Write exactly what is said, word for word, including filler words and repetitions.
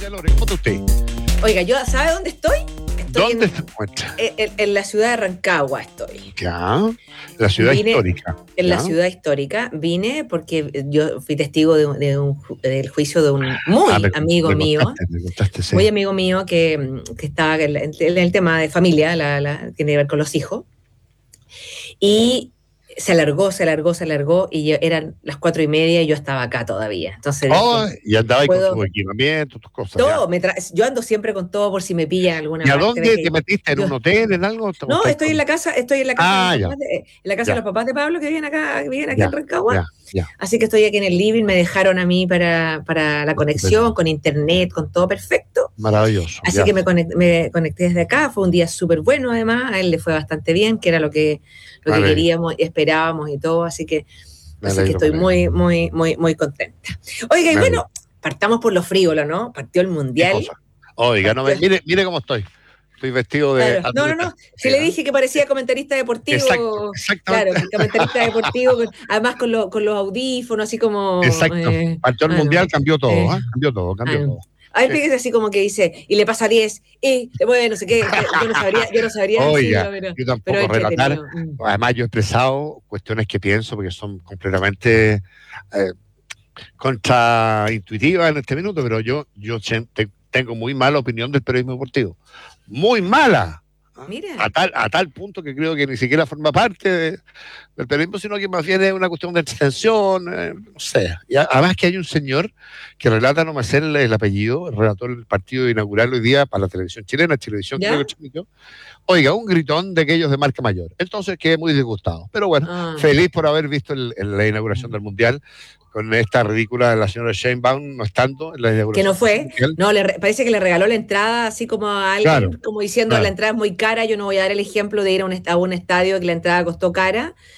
María Lore, ¿cómo está usted? Oiga, yo, ¿sabe dónde estoy? Estoy ¿Dónde en, se encuentra? en, en- en la ciudad de Rancagua estoy. Ya, la ciudad Vine histórica. en ¿ya? la ciudad histórica, vine porque yo fui testigo de, un- de un ju- del juicio de un Ah, muy me, amigo me mío, contaste, me contaste, sí. muy amigo mío que, mm, que estaba en, el en el tema de familia, la, la- tiene que ver con los hijos, y se alargó, se alargó, se alargó, y yo- eran las cuatro y media y yo estaba acá todavía. Entonces Oh, dije, y andaba ahí con puedo, tu equipamiento, tus cosas, ya. todo, me tra- yo ando siempre con todo por si me pillan en alguna ¿Y a parte. ¿Ves dónde que te metiste? ¿En yo, un hotel, en algo? ¿O no, estáis estoy en con...? la casa, estoy en la casa de mis Ah, ya, papás, de- en la casa de ya, los papás de Pablo que viven acá, que viven acá ya, en Rancagua. ya, ya. Así que estoy aquí en el living, me dejaron a mí para, para la conexión, Estupendo. con internet, con todo perfecto. Maravilloso, Así ya. que me conecté, me conecté desde acá, fue un día súper bueno además, a él le fue bastante bien, que era lo que, lo Me que alegro, queríamos, esperábamos y todo, así que, me así que alegro, me estoy alegro. muy, muy, muy, muy contenta. Oiga, y Me alegro. bueno, partamos por lo frívolo, ¿no? Partió el ¿Qué Mundial, cosa? Oiga, no me, partió. mire, mire cómo estoy. Estoy vestido de Claro, no, no, atleta. no. Si Sí, le ¿ah? dije que parecía comentarista Exacto, deportivo, exactamente. claro, comentarista deportivo, con- además con, lo- con los audífonos, así como. Exacto. Eh, Partió el ah, no. mundial, cambió eh, todo, ¿ah? Cambió todo, ah, cambió no. todo. Ahí Sí. fíjese así como que dice, y le pasa diez y después no sé qué, que yo no sabría, yo no sabría Oiga, decirlo, pero, yo pero tampoco relatar. entretenido. Mm. Además, yo he expresado cuestiones que pienso porque son completamente eh, contraintuitivas en este minuto, pero yo, yo sen- te- tengo muy mala opinión del periodismo deportivo. Muy mala. ¿Ah? A Mira, tal, a tal punto que creo que ni siquiera forma parte de- del periodismo, sino que más bien es una cuestión de extensión, eh, no sé. Y a- además que hay un señor que relata, no me sé el, el apellido, relató el partido inaugural hoy día para la televisión chilena, Chilevisión creo ¿ya? que transmitió. Oiga, un gritón de aquellos de marca mayor. Entonces quedé muy disgustado. Pero bueno, Ah, feliz por haber visto el- el- la inauguración del Mundial con esta ridícula de la señora Sheinbaum no estando en la que no inauguración del fue, Mundial. no, le, re- parece que le regaló la entrada así como a alguien, Claro, como diciendo la claro. entrada es muy cara, yo no voy a dar el ejemplo de ir a un, est- a un estadio que la entrada costó cara.